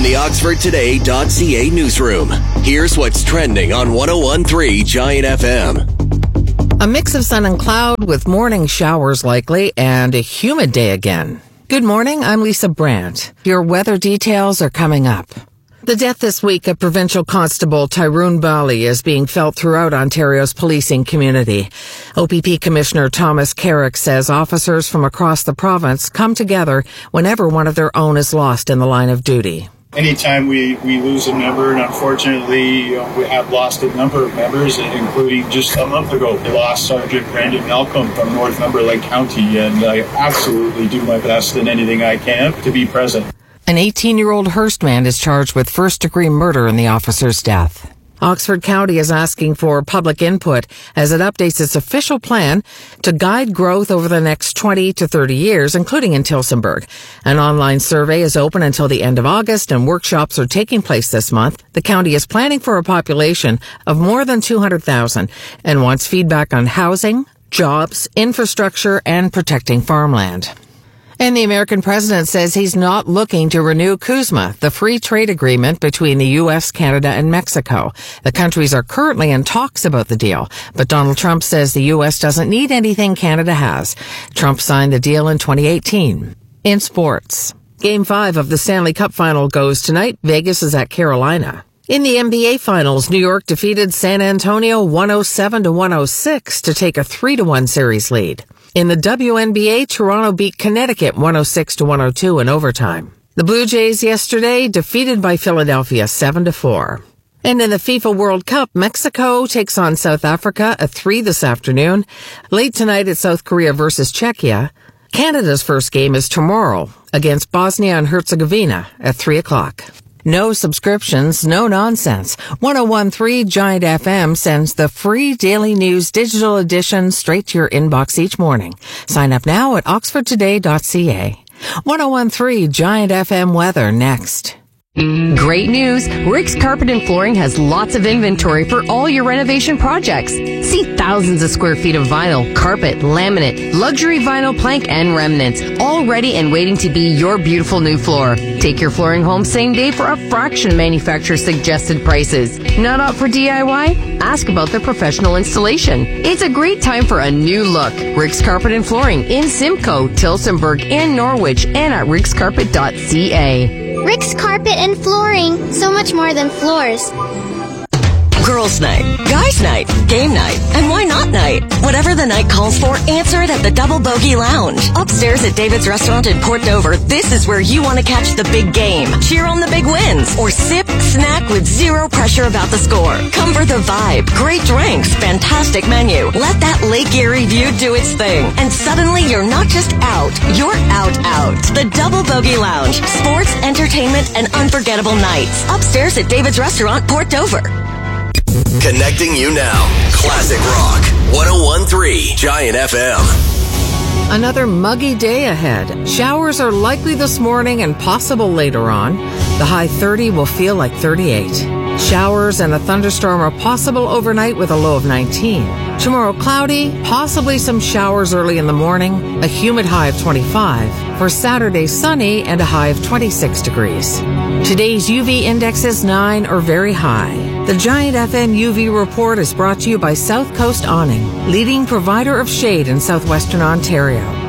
the OxfordToday.ca newsroom. Here's what's trending on 101.3 Giant FM. A mix of sun and cloud with morning showers likely and a humid day again. Good morning, I'm Lisa Brandt. Your weather details are coming up. The death this week of Provincial Constable Tyrone Bali is being felt throughout Ontario's policing community. OPP Commissioner Thomas Carrick says officers from across the province come together whenever one of their own is lost in the line of duty. Anytime we lose a member, and unfortunately we have lost a number of members, including just a month ago, we lost Sergeant Brandon Malcolm from Northumberland County, and I absolutely do my best in anything I can to be present. An 18-year-old Hearst man is charged with first-degree murder in the officer's death. Oxford County is asking for public input as it updates its official plan to guide growth over the next 20 to 30 years, including in Tillsonburg. An online survey is open until the end of August, and workshops are taking place this month. The county is planning for a population of more than 200,000 and wants feedback on housing, jobs, infrastructure, and protecting farmland. And the American president says he's not looking to renew CUSMA, the free trade agreement between the U.S., Canada, and Mexico. The countries are currently in talks about the deal, but Donald Trump says the U.S. doesn't need anything Canada has. Trump signed the deal in 2018. In sports, Game 5 of the Stanley Cup Final goes tonight. Vegas is at Carolina. In the NBA Finals, New York defeated San Antonio 107-106 to take a 3-1 series lead. In the WNBA, Toronto beat Connecticut 106-102 in overtime. The Blue Jays yesterday defeated by Philadelphia 7-4. And in the FIFA World Cup, Mexico takes on South Africa at 3 this afternoon. Late tonight, it's South Korea versus Czechia. Canada's first game is tomorrow against Bosnia and Herzegovina at 3 o'clock. No subscriptions, no nonsense. 101.3 Giant FM sends the free Daily News digital edition straight to your inbox each morning. Sign up now at oxfordtoday.ca. 101.3 Giant FM weather next. Great news! Rick's Carpet and Flooring has lots of inventory for all your renovation projects. See thousands of square feet of vinyl, carpet, laminate, luxury vinyl plank, and remnants, all ready and waiting to be your beautiful new floor. Take your flooring home same day for a fraction manufacturer's suggested prices. Not up for DIY? Ask about their professional installation. It's a great time for a new look. Rick's Carpet and Flooring in Simcoe, Tillsonburg, and Norwich, and at rickscarpet.ca. Rick's Carpet and Flooring. So much more than floors. Girls' night, guys' night, game night, and why not night? Whatever the night calls for, answer it at the Double Bogey Lounge. Upstairs at David's Restaurant in Port Dover, this is where you want to catch the big game, cheer on the big wins, or sip, snack with zero pressure about the score. Come for the vibe, great drinks, fantastic menu. Let that Lake Erie view do its thing. And suddenly you're not just out, you're out. The Double Bogey Lounge, sports, entertainment, and unforgettable nights. Upstairs at David's Restaurant, Port Dover. Connecting you now. Classic Rock. 101.3 Giant FM. Another muggy day ahead. Showers are likely this morning and possible later on. The high 30 will feel like 38. Showers and a thunderstorm are possible overnight with a low of 19. Tomorrow cloudy, possibly some showers early in the morning, a humid high of 25. For Saturday, sunny and a high of 26 degrees. Today's UV index is 9 or very high. The Giant FM UV report is brought to you by South Coast Awning, leading provider of shade in southwestern Ontario.